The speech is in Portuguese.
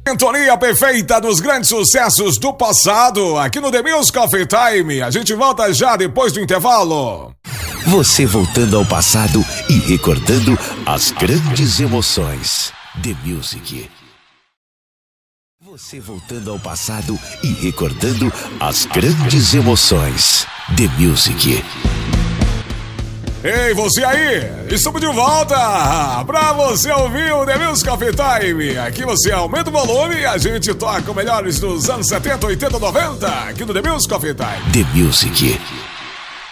Sintonia perfeita dos grandes sucessos do passado, aqui no The Music Coffee Time. A gente volta já depois do intervalo. Você voltando ao passado e recordando as grandes emoções. The Music. Você voltando ao passado e recordando as grandes emoções. The Music. Ei, você aí! Estamos de volta pra você ouvir o The Music Coffee Time. Aqui você aumenta o volume e a gente toca o melhores dos anos 70, 80, 90 aqui no The Music Coffee Time. The Music.